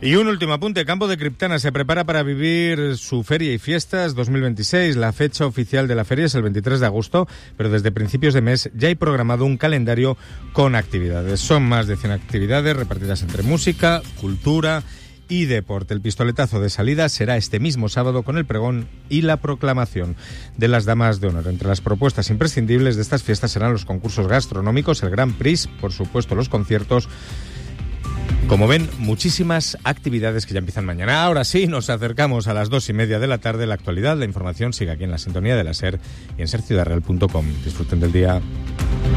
Y un último apunte, Campo de Criptana se prepara para vivir su Feria y Fiestas 2026. La fecha oficial de la feria es el 23 de agosto, pero desde principios de mes ya hay programado un calendario con actividades. Son más de 100 actividades repartidas entre música, cultura y deporte. El pistoletazo de salida será este mismo sábado con el pregón y la proclamación de las damas de honor. Entre las propuestas imprescindibles de estas fiestas serán los concursos gastronómicos, el Grand Prix, por supuesto los conciertos. Como ven, muchísimas actividades que ya empiezan mañana. Ahora sí, nos acercamos a las 2:30 de la tarde. La actualidad, la información sigue aquí en la sintonía de la SER y en serciudadreal.com. Disfruten del día.